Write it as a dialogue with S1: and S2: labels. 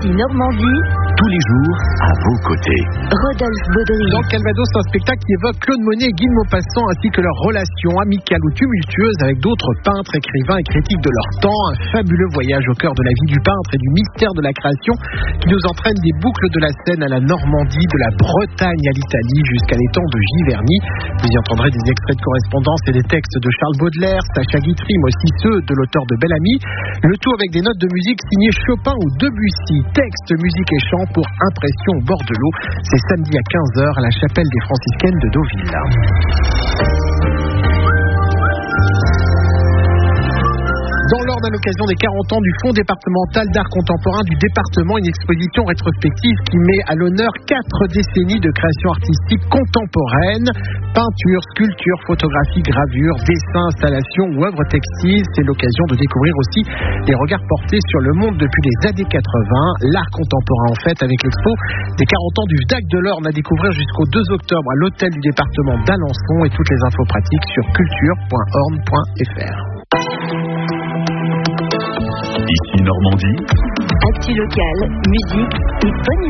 S1: Normandie.
S2: Tous les jours, à vos côtés.
S1: Rodolphe Baudry.
S3: Dans Calvados, un spectacle qui évoque Claude Monet et Guy de Maupassant ainsi que leur relation amicale ou tumultueuse avec d'autres peintres, écrivains et critiques de leur temps. Un fabuleux voyage au cœur de la vie du peintre et du mystère de la création qui nous entraîne des boucles de la Seine à la Normandie, de la Bretagne à l'Italie jusqu'à l'étang de Giverny. Vous y entendrez des extraits de correspondance et des textes de Charles Baudelaire, Sacha Guitry, mais aussi ceux de l'auteur de Bel Ami. Le tout avec des notes de musique signées Chopin ou Debussy. Texte, musique et chant pour Impression au bord de l'eau. C'est samedi à 15h à la chapelle des franciscaines de Deauville. Dans l'ordre, à l'occasion des 40 ans du Fonds départemental d'art contemporain du département, une exposition rétrospective qui met à l'honneur 4 décennies de création artistique contemporaine. Peinture, sculpture, photographie, gravure, dessin, installation ou œuvres textiles. C'est l'occasion de découvrir aussi les regards portés sur le monde depuis les années 80. L'art contemporain en fait avec l'expo des 40 ans du VDAC de l'Orne à découvrir jusqu'au 2 octobre à l'hôtel du département d'Alençon et toutes les infos pratiques sur culture.orne.fr.
S2: Ici Normandie.
S1: Actu locale, musique et bonne